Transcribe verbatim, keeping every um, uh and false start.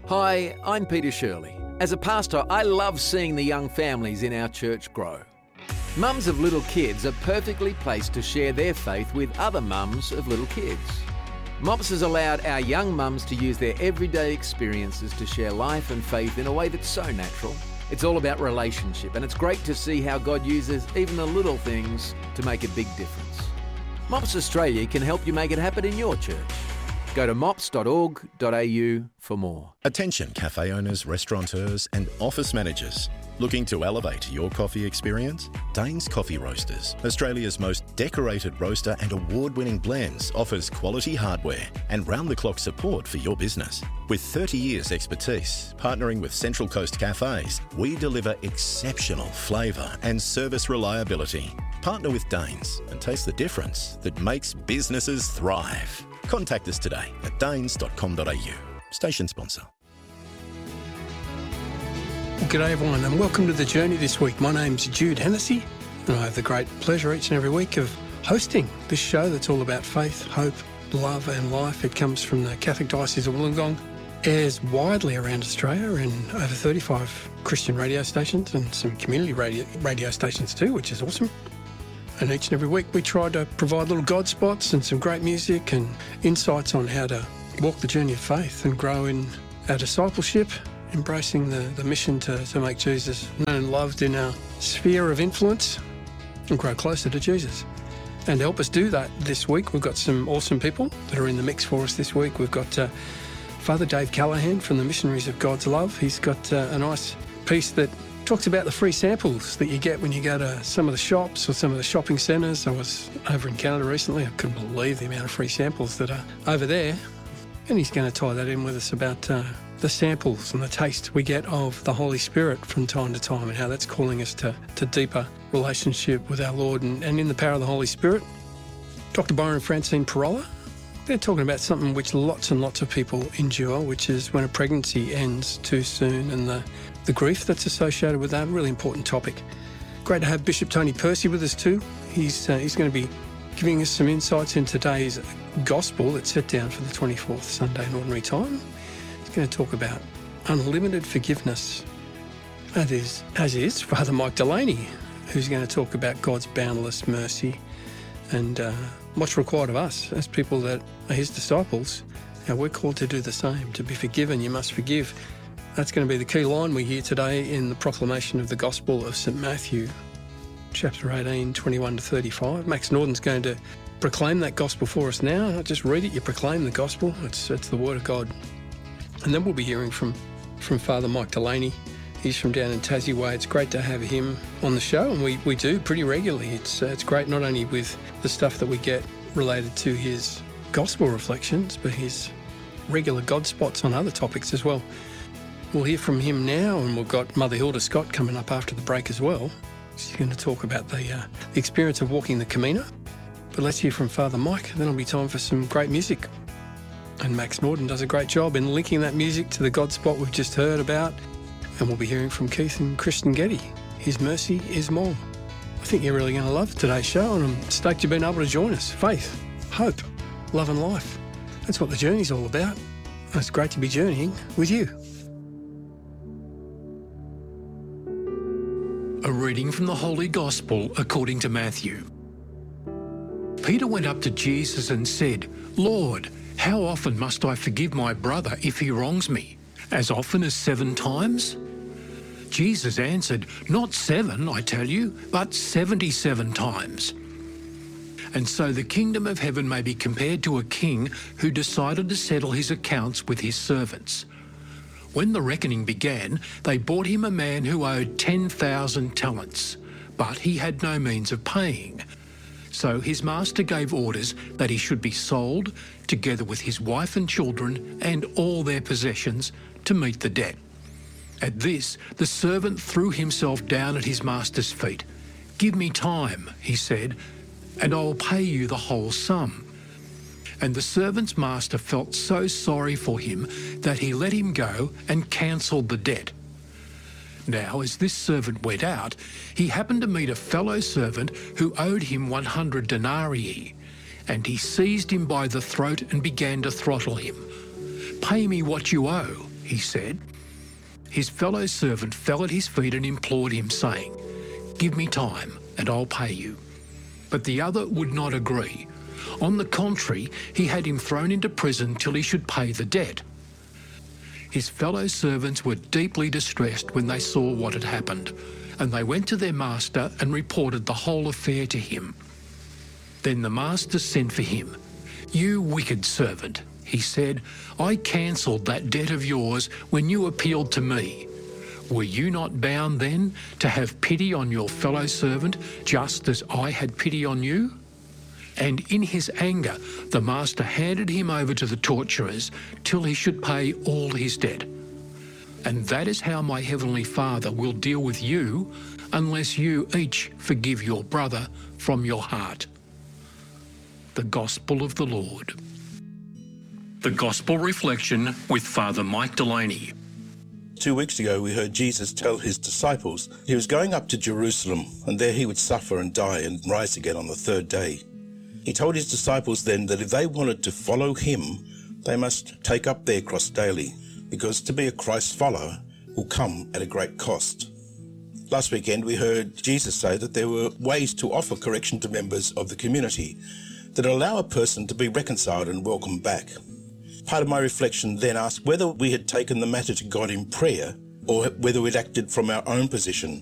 Hi, I'm Peter Shirley. As a pastor, I love seeing the young families in our church grow. Mums of little kids are perfectly placed to share their faith with other mums of little kids. Mops has allowed our young mums to use their everyday experiences to share life and faith in a way that's so natural. It's all about relationship, and it's great to see how God uses even the little things to make a big difference. Mops Australia can help you make it happen in your church. Go to mops dot org dot a u for more. Attention cafe owners, restaurateurs and office managers. Looking to elevate your coffee experience? Danes Coffee Roasters, Australia's most decorated roaster and award-winning blends, offers quality hardware and round-the-clock support for your business. With thirty years expertise, partnering with Central Coast Cafes, we deliver exceptional flavour and service reliability. Partner with Danes and taste the difference that makes businesses thrive. Contact us today at danes dot com dot a u. Station sponsor. Well, g'day everyone and welcome to The Journey this week. My name's Jude Hennessy and I have the great pleasure each and every week of hosting this show that's all about faith, hope, love and life. It comes from the Catholic Diocese of Wollongong, airs widely around Australia in over thirty-five Christian radio stations and some community radio, radio stations too, which is awesome. And each and every week we try to provide little God spots and some great music and insights on how to walk the journey of faith and grow in our discipleship, embracing the, the mission to, to make Jesus known and loved in our sphere of influence and grow closer to Jesus. And to help us do that this week, we've got some awesome people that are in the mix for us this week. We've got uh, Father Dave Callaghan from the Missionaries of God's Love. He's got uh, a nice piece that talks about the free samples that you get when you go to some of the shops or some of the shopping centres. I was over in Canada recently. I couldn't believe the amount of free samples that are over there. And he's going to tie that in with us about uh, the samples and the taste we get of the Holy Spirit from time to time and how that's calling us to, to deeper relationship with our Lord and, and in the power of the Holy Spirit. Doctor Byron and Francine Parola, they're talking about something which lots and lots of people endure, which is when a pregnancy ends too soon and the the grief that's associated with that. Really important topic. Great to have Bishop Tony Percy with us too. He's uh, he's going to be giving us some insights in today's gospel that's set down for the twenty-fourth Sunday in Ordinary Time. He's going to talk about unlimited forgiveness. That is, as is Father Mike Delaney, who's going to talk about God's boundless mercy and uh, what's required of us as people that are his disciples. Now we're called to do the same. To be forgiven, you must forgive. That's going to be the key line we hear today in the proclamation of the Gospel of Saint Matthew, chapter eighteen, twenty-one to thirty-five. Max Norden's going to proclaim that Gospel for us now. Not just read it, you proclaim the Gospel. It's, it's the Word of God. And then we'll be hearing from, from Father Mike Delaney. He's from down in Tassie Way. It's great to have him on the show, and we, we do pretty regularly. It's, uh, it's great not only with the stuff that we get related to his Gospel reflections, but his regular God spots on other topics as well. We'll hear from him now, and we've got Mother Hilda Scott coming up after the break as well. She's going to talk about the, uh, the experience of walking the Camino. But let's hear from Father Mike, then it'll be time for some great music. And Max Norden does a great job in linking that music to the God spot we've just heard about. And we'll be hearing from Keith and Kristen Getty. His mercy is more. I think you're really going to love today's show, and I'm stoked you've been able to join us. Faith, hope, love and life. That's what the journey's all about. And it's great to be journeying with you. A reading from the Holy Gospel according to Matthew. Peter went up to Jesus and said, "Lord, how often must I forgive my brother if he wrongs me? As often as seven times?" Jesus answered, "Not seven, I tell you, but seventy-seven times." And so the kingdom of heaven may be compared to a king who decided to settle his accounts with his servants. When the reckoning began, they brought him a man who owed ten thousand talents, but he had no means of paying. So his master gave orders that he should be sold, together with his wife and children and all their possessions, to meet the debt. At this, the servant threw himself down at his master's feet. "Give me time," he said, "and I will pay you the whole sum." And the servant's master felt so sorry for him that he let him go and cancelled the debt. Now, as this servant went out, he happened to meet a fellow servant who owed him one hundred denarii, and he seized him by the throat and began to throttle him. "Pay me what you owe," he said. His fellow servant fell at his feet and implored him, saying, "Give me time, and I'll pay you." But the other would not agree. On the contrary, he had him thrown into prison till he should pay the debt. His fellow servants were deeply distressed when they saw what had happened, and they went to their master and reported the whole affair to him. Then the master sent for him. "You wicked servant," he said, "I cancelled that debt of yours when you appealed to me. Were you not bound then to have pity on your fellow servant, just as I had pity on you?" And in his anger, the master handed him over to the torturers till he should pay all his debt. And that is how my heavenly Father will deal with you, unless you each forgive your brother from your heart. The Gospel of the Lord. The Gospel Reflection with Father Mike Delaney. Two weeks ago we heard Jesus tell his disciples he was going up to Jerusalem and there he would suffer and die and rise again on the third day. He told his disciples then that if they wanted to follow him, they must take up their cross daily, because to be a Christ follower will come at a great cost. Last weekend we heard Jesus say that there were ways to offer correction to members of the community that allow a person to be reconciled and welcomed back. Part of my reflection then asked whether we had taken the matter to God in prayer or whether we'd acted from our own position